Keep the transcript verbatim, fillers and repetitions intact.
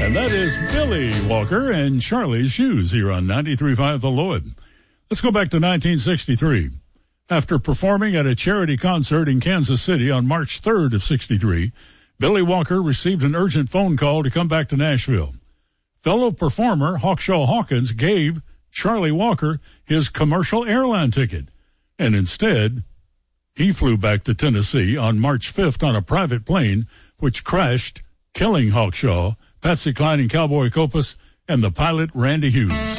And that is Billy Walker and Charlie's Shoes here on ninety-three point five The Lloyd. Let's go back to nineteen sixty-three. After performing at a charity concert in Kansas City on March third of sixty-three, Billy Walker received an urgent phone call to come back to Nashville. Fellow performer Hawkshaw Hawkins gave Charlie Walker his commercial airline ticket, and instead, he flew back to Tennessee on March fifth on a private plane, which crashed, killing Hawkshaw, Patsy Cline and Cowboy Copas, and the pilot Randy Hughes.